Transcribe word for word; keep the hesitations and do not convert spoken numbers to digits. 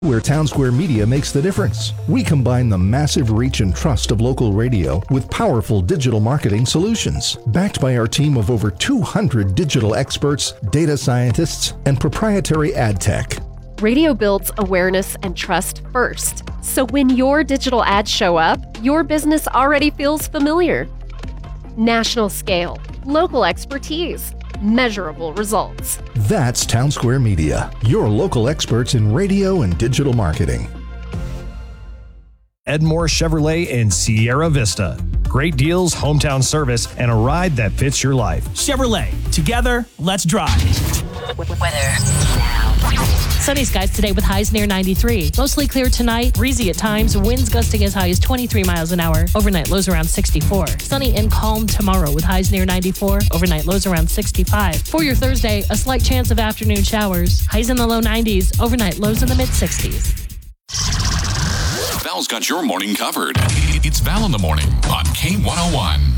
Where Town Square Media makes the difference. We combine the massive reach and trust of local radio with powerful digital marketing solutions. Backed by our team of over two hundred digital experts, data scientists, and proprietary ad tech. Radio builds awareness and trust first. So when your digital ads show up, your business already feels familiar. National scale, local expertise, measurable results. That's Town Square Media, your local experts in radio and digital marketing. Edmore Chevrolet in Sierra Vista. Great deals, hometown service, and a ride that fits your life. Chevrolet. Together, let's drive. Weather now. Sunny skies today with highs near ninety-three. Mostly clear tonight, breezy at times, winds gusting as high as twenty-three miles an hour. Overnight lows around sixty-four. Sunny and calm tomorrow with highs near ninety-four. Overnight lows around sixty-five. For your Thursday, a slight chance of afternoon showers. Highs in the low nineties. Overnight lows in the mid sixties. Val's got your morning covered. It's Val in the Morning on K one oh one.